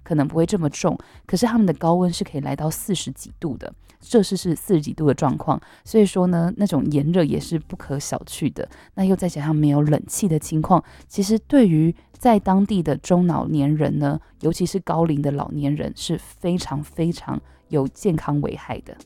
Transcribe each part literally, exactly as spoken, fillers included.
可能不会这么重，可是他们的高温是可以来到四十几度的，摄氏是四十几度的状况，所以说呢，那种炎热也是不可小觑的。那又再加上没有冷气的情况，其实对于在当地的中老年人呢，尤其是高龄的老年人，是非常非常有健康危害的。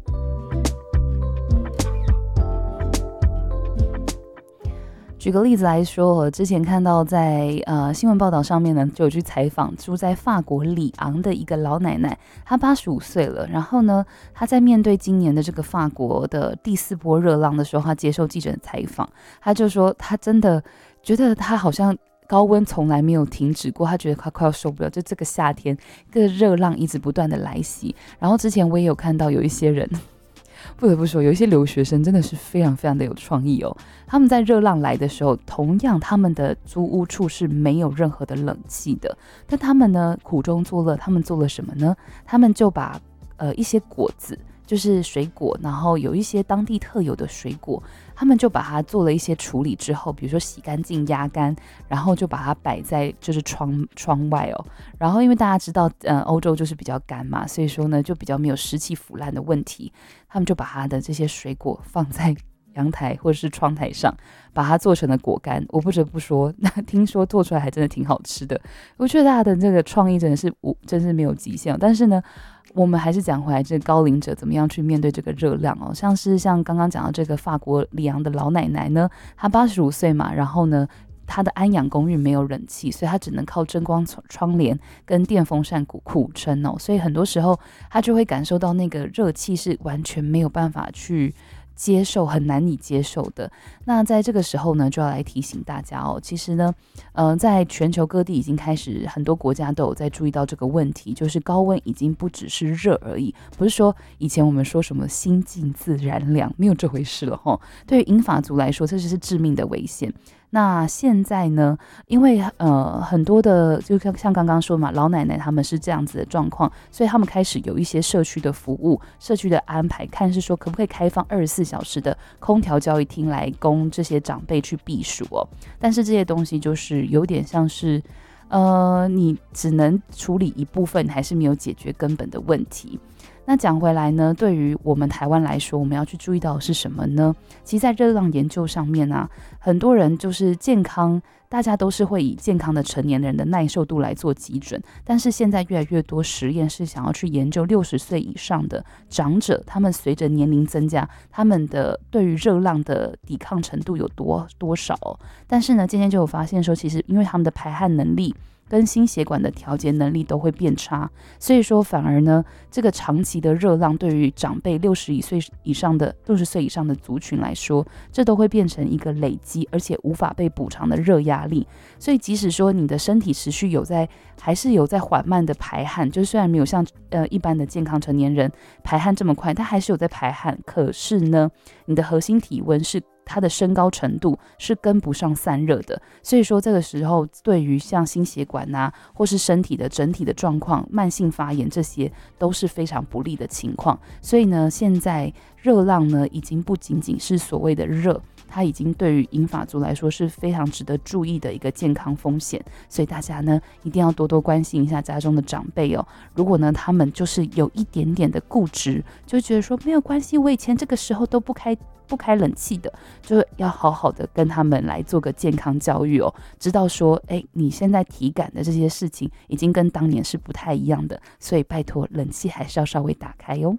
举个例子来说，我之前看到在呃新闻报道上面呢，就有去采访住在法国里昂的一个老奶奶，她八十五岁了，然后呢，她在面对今年的这个法国的第四波热浪的时候，她接受记者的采访，她就说她真的觉得她好像高温从来没有停止过，她觉得她快要受不了，就这个夏天，这个热浪一直不断的来袭。然后之前我也有看到有一些人。不得不说，有一些留学生真的是非常非常的有创意哦。他们在热浪来的时候，同样他们的租屋处是没有任何的冷气的，但他们呢苦中作乐，他们做了什么呢？他们就把呃一些果子，就是水果，然后有一些当地特有的水果，他们就把它做了一些处理之后，比如说洗干净、压干，然后就把它摆在就是窗窗外哦。然后因为大家知道，呃，欧洲就是比较干嘛，所以说呢就比较没有湿气腐烂的问题。他们就把他的这些水果放在阳台或者是窗台上，把它做成了果干。我不得不说，那听说做出来还真的挺好吃的。我觉得大家的这个创意真的是无，真是没有极限。但是呢，我们还是讲回来，这个高龄者怎么样去面对这个热量哦？像是像刚刚讲到这个法国里昂的老奶奶呢，她八十五岁嘛，然后呢，她的安养公寓没有冷气，所以她只能靠真光窗帘跟电风扇苦苦撑哦。所以很多时候她就会感受到那个热气是完全没有办法去接受，很难以接受的。那在这个时候呢，就要来提醒大家哦，其实呢，呃，在全球各地已经开始，很多国家都有在注意到这个问题，就是高温已经不只是热而已，不是说以前我们说什么心静自然凉，没有这回事了齁。对于银发族来说，这就是致命的危险。那现在呢，因为呃很多的就像像刚刚说嘛，老奶奶他们是这样子的状况，所以他们开始有一些社区的服务、社区的安排，看是说可不可以开放二十四小时的空调交易厅来供这些长辈去避暑哦。但是这些东西就是有点像是呃你只能处理一部分，还是没有解决根本的问题。那讲回来呢，对于我们台湾来说，我们要去注意到的是什么呢？其实在热浪研究上面啊，很多人就是健康，大家都是会以健康的成年人的耐受度来做基准，但是现在越来越多实验是想要去研究六十岁以上的长者，他们随着年龄增加，他们的对于热浪的抵抗程度有多多少哦。但是呢，今天就有发现说，其实因为他们的排汗能力跟心血管的调节能力都会变差，所以说反而呢，这个长期的热浪对于长辈六十岁以上的六十岁以上的族群来说，这都会变成一个累积而且无法被补偿的热压力。所以即使说你的身体持续有在，还是有在缓慢的排汗，就虽然没有像呃一般的健康成年人排汗这么快，它还是有在排汗，可是呢，你的核心体温是它的升高程度是跟不上散热的，所以说这个时候对于像心血管啊，或是身体的整体的状况、慢性发炎，这些都是非常不利的情况。所以呢，现在热浪呢，已经不仅仅是所谓的热，它已经对于银发族来说是非常值得注意的一个健康风险。所以大家呢，一定要多多关心一下家中的长辈哦。如果呢，他们就是有一点点的固执，就觉得说没有关系，我以前这个时候都不开不开冷气的，就要好好的跟他们来做个健康教育哦，知道说，哎，你现在体感的这些事情已经跟当年是不太一样的，所以拜托冷气还是要稍微打开哦。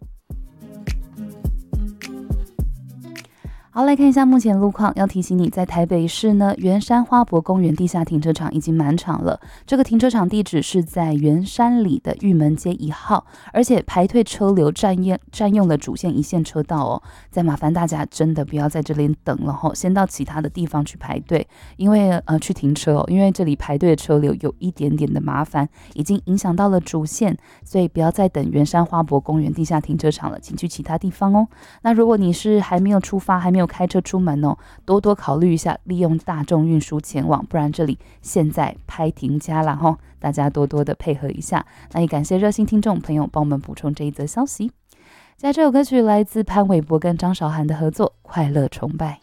好，来看一下目前路况。要提醒你，在台北市呢，圆山花博公园地下停车场已经满场了。这个停车场地址是在圆山里的玉门街一号，而且排队车流占用占用了主线一线车道哦。再麻烦大家真的不要在这里等了吼，先到其他的地方去排队，因为呃去停车哦，因为这里排队的车流有一点点的麻烦，已经影响到了主线，所以不要再等圆山花博公园地下停车场了，请去其他地方哦。那如果你是还没有出发，还没有开车出门哦，多多考虑一下利用大众运输前往，不然这里现在拍停加啦吼，大家多多的配合一下。那也感谢热心听众朋友帮我们补充这一则消息。接下来这首歌曲来自潘玮柏跟张韶涵的合作《快乐崇拜》。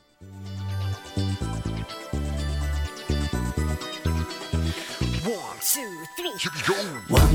One,